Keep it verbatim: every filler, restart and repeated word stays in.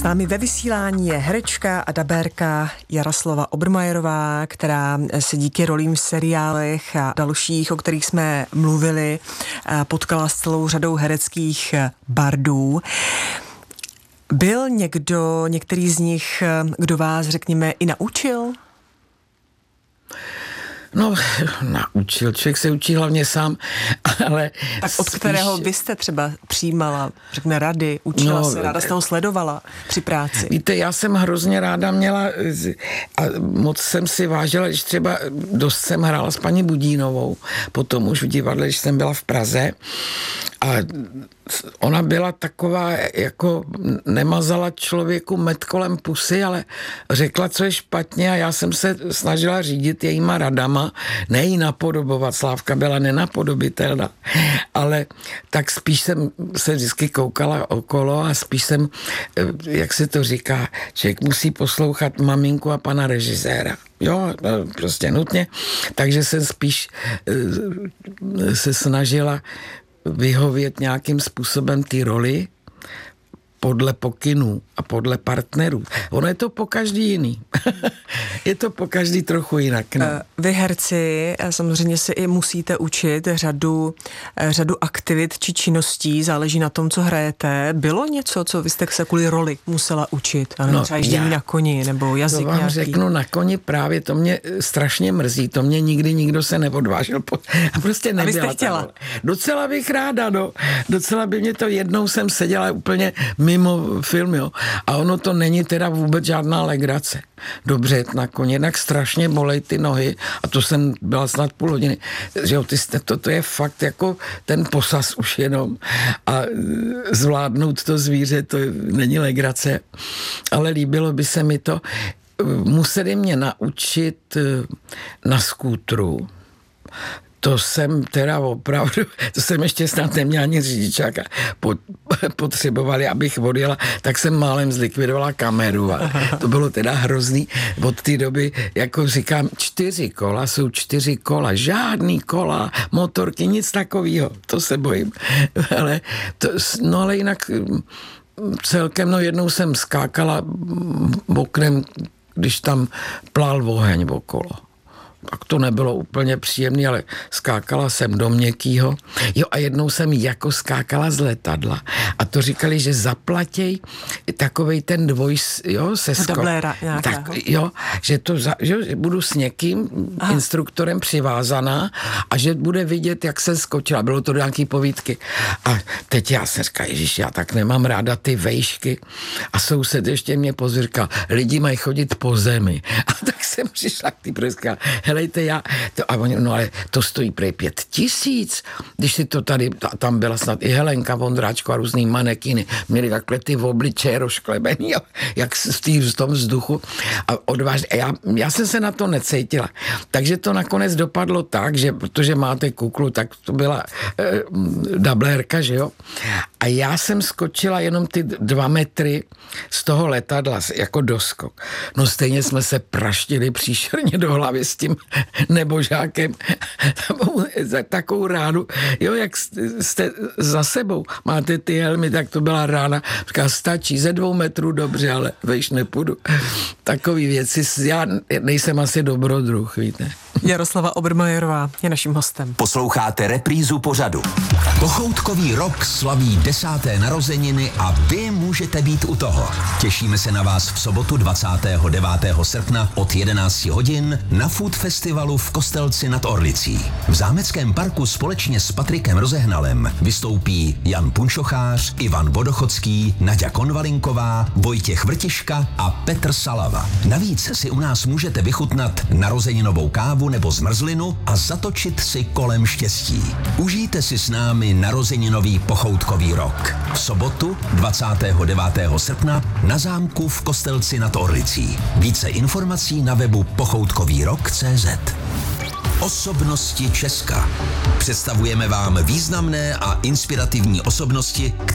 námi ve vysílání je herečka a dabérka Jaroslava Obermajerová, která se díky rolím v seriálech a dalších, o kterých jsme mluvili, potkala s celou řadou hereckých bardů. Byl někdo, některý z nich, kdo vás, řekněme, i naučil? No, naučil. Člověk se učí hlavně sám, ale... Tak od spíš... kterého vy jste třeba přijímala, řekne, rady, učila no, se, ráda jste ho sledovala při práci? Víte, já jsem hrozně ráda měla a moc jsem si vážila, když třeba dost jsem hrála s paní Budínovou, potom už v divadle, když jsem byla v Praze a ona byla taková, jako nemazala člověku med kolem pusy, ale řekla, co je špatně a já jsem se snažila řídit jejíma radama, ne jí napodobovat, Slávka byla nenapodobitelná, ale tak spíš jsem se vždycky koukala okolo a spíš jsem, jak se to říká, člověk musí poslouchat maminku a pana režiséra. Jo, prostě nutně. Takže jsem spíš se snažila vyhovět nějakým způsobem ty roli podle pokynů a podle partnerů. Ono je to po každý jiný. Je to po každý trochu jinak. No. Vy herci samozřejmě si i musíte učit řadu, řadu aktivit či činností, záleží na tom, co hrajete. Bylo něco, co vy jste se kvůli roli musela učit? A no, třeba ježdění na koni nebo jazyk to vám nějaký? řeknu, na koni právě, to mě strašně mrzí, to mě nikdy nikdo se neodvážil. Po... A prostě nebyla. A vy jste chtěla? Docela bych ráda, no. Docela by mě to, jednou jsem seděla úplně mimo film, jo. A ono to není teda vůbec žádná legrace. Dobře jet na koně, jednak strašně bolej ty nohy a to jsem byla snad půl hodiny. Že jo, ty jste, to, to je fakt jako ten posaz už jenom a zvládnout to zvíře, to není legrace. Ale líbilo by se mi to. Museli mě naučit na skútru. To jsem teda opravdu, to jsem ještě snad neměla ani řidičáka, potřebovali, abych odjela, tak jsem málem zlikvidovala kameru a to bylo teda hrozný. Od té doby, jako říkám, čtyři kola jsou čtyři kola, žádný kola, motorky, nic takového, to se bojím. Ale to, no ale jinak celkem, no jednou jsem skákala oknem, když tam plál oheň okolo. Tak to nebylo úplně příjemné, ale skákala jsem do měkkýho. Jo, a jednou jsem jako skákala z letadla. A to říkali, že zaplatěj takovej ten dvoj, jo, seskok. Dubléra Tak, jo, že to, za, že budu s někým, Aha. instruktorem přivázaná a že bude vidět, jak se skočila. Bylo to do nějaký povídky. A teď já se říkám, ježiš, já tak nemám ráda ty vejšky. A soused ještě mě pozvěrkal, lidi mají chodit po zemi. A tak jsem přišla k tý prska, helejte, já, to, a oni, no ale to stojí prej pět tisíc, když si to tady, tam byla snad i Helenka Vondráčko a různý manekiny, měli takhle ty obličeje rozklebený, jak v, tý, v tom vzduchu a odvážně, a já, já jsem se na to necítila. Takže to nakonec dopadlo tak, že protože máte kuklu, tak to byla eh, dublérka, že jo? A já jsem skočila jenom ty dva metry z toho letadla, jako doskok. No stejně jsme se praštili příšerně do hlavy s tím nebožákem. Takovou ránu, jo, jak jste za sebou, máte ty helmy, tak to byla rána. Říká, stačí ze dvou metrů, dobře, ale vejš nepůjdu. Takový věci, já nejsem asi dobrodruh, víte. Jaroslava Obermajerová je naším hostem. Posloucháte reprízu pořadu. Pochoutkový rok slaví desáté narozeniny a vy můžete být u toho. Těšíme se na vás v sobotu dvacátého devátého srpna od jedenácti hodin na Food Festivalu v Kostelci nad Orlicí. V Zámeckém parku společně s Patrikem Rozehnalem vystoupí Jan Punčochář, Ivan Vodochodský, Naďa Konvalinková, Vojtěch Vrtiška a Petr Salava. Navíc si u nás můžete vychutnat narozeninovou kávu nebo zmrzlinu a zatočit si kolem štěstí. Užijte si s námi narozeninový pochoutkový rok. V sobotu dvacátého devátého srpna na zámku v Kostelci nad Orlicí. Více informací na webu pochoutkový rok tečka cé zet. Osobnosti Česka. Představujeme vám významné a inspirativní osobnosti,